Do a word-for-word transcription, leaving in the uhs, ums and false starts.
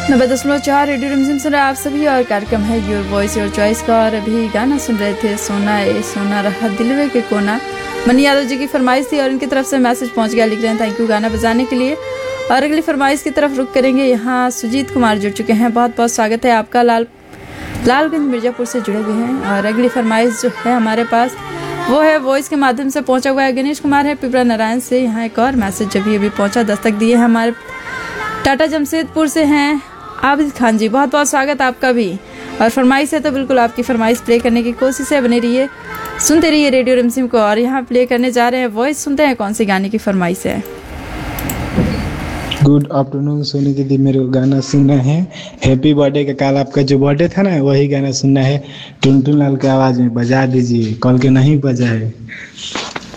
नब्बे दशमलव चार रेडियो रिमझिम सुन रहे आप सभी और कार्यक्रम है योर वॉइस योर चॉइस का। और अभी गाना सुन रहे थे सोना ए सोना रहा दिलवे के कोना। मनी यादव जी की फरमाइश थी और इनकी तरफ से मैसेज पहुंच गया, लिख रहे हैं थैंक यू गाना बजाने के लिए। और अगली फरमाइश की तरफ रुक करेंगे। यहाँ सुजीत कुमार जुड़ चुके हैं, बहुत बहुत स्वागत है आपका। लाल लालगंज मिर्जापुर से जुड़े हुए हैं। और अगली फरमाइश जो है हमारे पास वो है वॉइस के माध्यम से पहुंचा हुआ है, गणेश कुमार है पिपरा नारायण से। यहाँ एक और मैसेज अभी अभी पहुंचा, दस्तक दिए हैं हमारे टाटा जमशेदपुर से हैं आबिद खान जी, बहुत बहुत स्वागत आपका भी। और फरमाइश है तो बिल्कुल आपकी फरमाइश प्ले करने की कोशिश है, बने रहिए सुनते रहिए रेडियो रिमझिम को। और यहाँ प्ले करने जा रहे हैं वॉइस, सुनते हैं कौन सी गाने की फरमाइश है। गुड आफ्टरनून सोनी दीदी, मेरे को गाना सुनना है हैप्पी बर्थडे का। कल आपका जो बर्थडे था ना वही गाना सुनना है। टुनटुन लाल की आवाज़ में बजा दीजिए, कॉल के नहीं बजा है।